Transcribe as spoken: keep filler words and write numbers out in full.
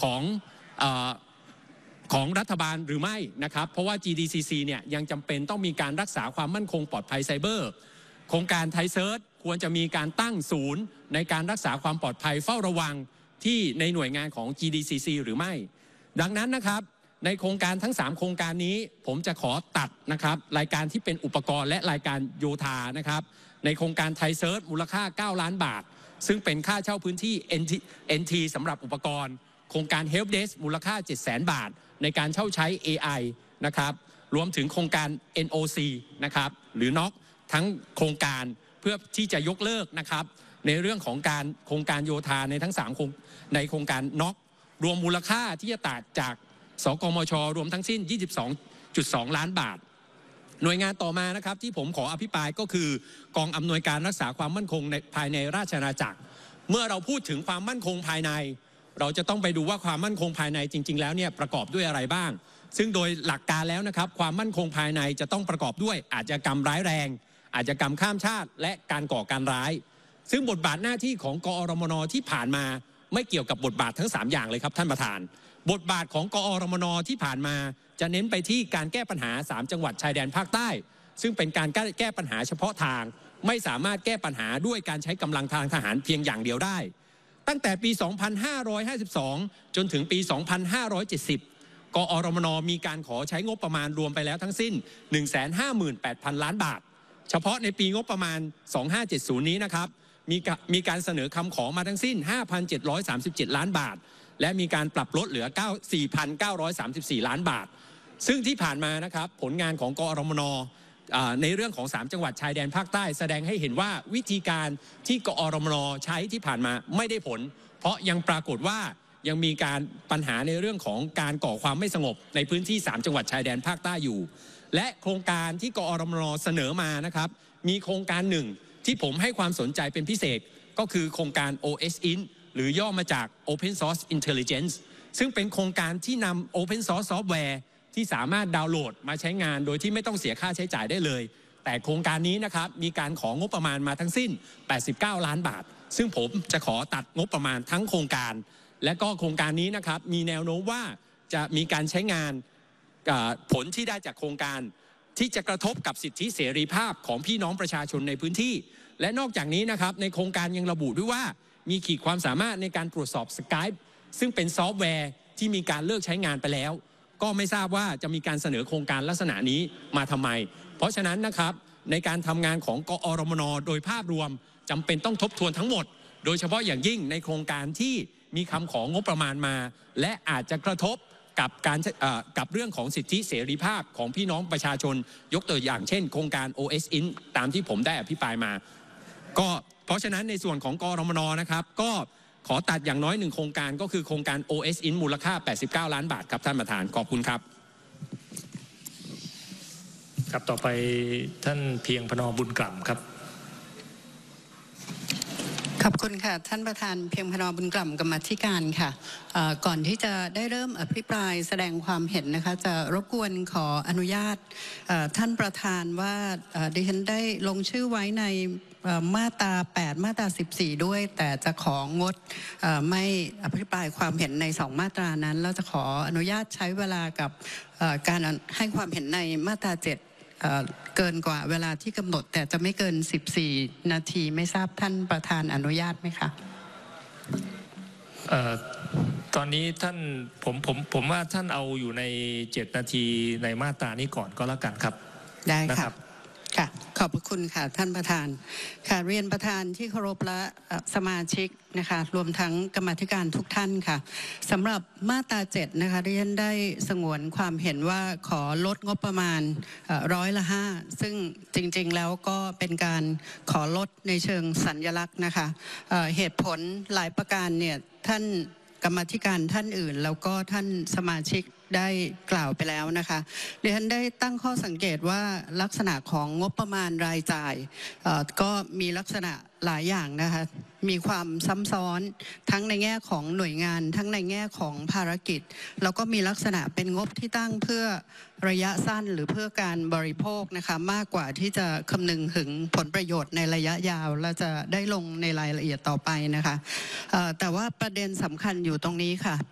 ของเอ่อของรัฐบาลหรือไม่นะครับเพราะว่า จี ดี ซี ซี เนี่ยยังจำเป็นต้องมีการรักษาความมั่นคงปลอดภัยไซเบอร์โครงการไทยเซิร์ชควรจะมีการตั้งศูนย์ในการรักษาความปลอดภัยเฝ้าระวังที่ในหน่วยงานของ จี ดี ซี ซี หรือไม่ดังนั้นนะครับในโครงการทั้งสามโครงการนี้ผมจะขอตัดนะครับรายการที่เป็นอุปกรณ์และรายการโยธานะครับในโครงการไทยเซิร์ชมูลค่าเก้าล้านบาทซึ่งเป็นค่าเช่าพื้นที่ เอ็น ที สำหรับอุปกรณ์โครงการ Help Desk มูลค่า เจ็ดแสน บาทในการเช่าใช้ เอ ไอ นะครับรวมถึงโครงการ เอ็น โอ ซี นะครับหรือ น็อก ทั้งโครงการเพื่อที่จะยกเลิกนะครับในเรื่องของการโครงการโยธาในทั้งสามโครงในโครงการ น็อก รวมมูลค่าที่จะตัดจากสกมชรวมทั้งสิ้น ยี่สิบสองจุดสอง ล้านบาทหน่วยงานต่อมานะครับที่ผมขออภิปรายก็คือกองอำนวยการรักษาความมั่นคงในภายในราชอาณาจักรเมื่อเราพูดถึงความมั่นคงภายในเราจะต้องไปดูว่าความมั่นคงภายในจริงๆแล้วเนี่ยประกอบด้วยอะไรบ้างซึ่งโดยหลักการแล้วนะครับความมั่นคงภายในจะต้องประกอบด้วยอาชญากรรมร้ายแรงอาชญากรรมข้ามชาติและการก่อการร้ายซึ่งบทบาทหน้าที่ของกอรมนที่ผ่านมาไม่เกี่ยวกับบทบาททั้งสามอย่างเลยครับท่านประธานบทบาทของกอรมนที่ผ่านมาจะเน้นไปที่การแก้ปัญหาสามจังหวัดชายแดนภาคใต้ซึ่งเป็นการแก้ปัญหาเฉพาะทางไม่สามารถแก้ปัญหาด้วยการใช้กำลังทางทหารเพียงอย่างเดียวได้ตั้งแต่ปี สองพันห้าร้อยห้าสิบสอง จนถึงปี สองพันห้าร้อยเจ็ดสิบ กอรมนมีการขอใช้งบประมาณรวมไปแล้วทั้งสิ้น หนึ่งแสนห้าหมื่นแปดพัน ล้านบาทเฉพาะในปีงบประมาณ สองพันห้าร้อยเจ็ดสิบ นี้นะครับมีมีการเสนอคำขอมาทั้งสิ้น ห้าพันเจ็ดร้อยสามสิบเจ็ด ล้านบาทและมีการปรับลดเหลือ สี่พันเก้าร้อยสามสิบสี่ ล้านบาทซึ่งที่ผ่านมานะครับผลงานของกอรมนในเรื่องของสามจังหวัดชายแดนภาคใต้แสดงให้เห็นว่าวิธีการที่กอรมนใช้ที่ผ่านมาไม่ได้ผลเพราะยังปรากฏว่ายังมีการปัญหาในเรื่องของการก่อความไม่สงบในพื้นที่สามจังหวัดชายแดนภาคใต้อยู่และโครงการที่กอรมนเสนอมานะครับมีโครงการหนึ่งที่ผมให้ความสนใจเป็นพิเศษก็คือโครงการ โอ เอส อิน หรือย่อมาจาก Open Source Intelligence ซึ่งเป็นโครงการที่นำ Open Source Software ที่สามารถดาวน์โหลดมาใช้งานโดยที่ไม่ต้องเสียค่าใช้จ่ายได้เลยแต่โครงการนี้นะครับมีการของงบประมาณมาทั้งสิ้นแปดสิบเก้าล้านบาทซึ่งผมจะขอตัดงบประมาณทั้งโครงการและก็โครงการนี้นะครับมีแนวโน้มว่าจะมีการใช้งานผลที่ได้จากโครงการที่จะกระทบกับสิทธิเสรีภาพของพี่น้องประชาชนในพื้นที่และนอกจากนี้นะครับในโครงการยังระบุด้วยว่ามีขีดความสามารถในการตรวจสอบ Skype ซึ่งเป็นซอฟต์แวร์ที่มีการเลิกใช้งานไปแล้วก็ไม่ทราบว่าจะมีการเสนอโครงการลักษณะนี้มาทำไมเพราะฉะนั้นนะครับในการทำงานของกอรมนโดยภาพรวมจำเป็นต้องทบทวนทั้งหมดโดยเฉพาะอย่างยิ่งในโครงการที่มีคำของงบประมาณมาและอาจจะกระทบกับการกับเรื่องของสิทธิเสรีภาพของพี่น้องประชาชนยกตัวอย่างเช่นโครงการ โอ เอส อิน ตามที่ผมได้อภิปรายมาก็เพราะฉะนั้นในส่วนของกรมนนะครับก็ขอตัดอย่างน้อยหนึ่งโครงการก็คือโครงการ โอ เอส อิน มูลค่าแปดสิบเก้าล้านบาทครับท่านประธานขอบคุณครับครับต่อไปท่านเพียงพนบุญกล่ำครับขอบคุณค่ะท่านประธานเพียงพนบุญกล่ำกรรมาธิการค่ะก่อนที่จะได้เริ่มอภิปรายแสดงความเห็นนะคะจะรบกวนขออนุญาตท่านประธานว่าดิฉันได้ลงชื่อไว้ในมาตราแปดมาตราสิบสี่ด้วยแต่จะของดไม่อภิปรายความเห็นในสองมาตรานั้นแล้วจะขออนุญาตใช้เวลากับการให้ความเห็นในมาตราเจ็ดเกินกว่าเวลาที่กำหนดแต่จะไม่เกินสิบสี่นาทีไม่ทราบท่านประธานอนุญาตไหมคะตอนนี้ท่านผมผมผมว่าท่านเอาอยู่ในเจ็ดนาทีในมาตรานี้ก่อนก็แล้วกันครับได้ค่ะค่ะขอบพระคุณค่ะท่านประธานค่ะเรียนประธานที่เคารพและสมาชิกนะคะรวมทั้งกรรมาธิการทุกท่านค่ะสำหรับมาตราเจ็ดนะคะดิฉันได้สงวนความเห็นว่าขอลดงบประมาณร้อยละห้าซึ่งจริงๆแล้วก็เป็นการขอลดในเชิงสัญลักษณ์นะคะเหตุผลหลายประการเนี่ยท่านกรรมาธิการท่านอื่นแล้วก็ท่านสมาชิกได้กล่าวไปแล้วนะคะดิฉันได้ตั้งข้อสังเกตว่าลักษณะของงบประมาณรายจ่ายก็มีลักษณะหลายอย่างนะคะมีความซ้ำซ้อนทั้งในแง่ของหน่วยงานทั้งในแง่ของภารกิจแล้วก็มีลักษณะเป็นงบที่ตั้งเพื่อระยะสั้นหรือเพื่อการบริโภคนะคะมากกว่าที่จะคำนึงถึงผลประโยชน์ในระยะยาวและจะได้ลงในรายละเอียดต่อไปนะคะแต่ว่าประเด็นสำคัญอยู่ตรงนี้ค่ะ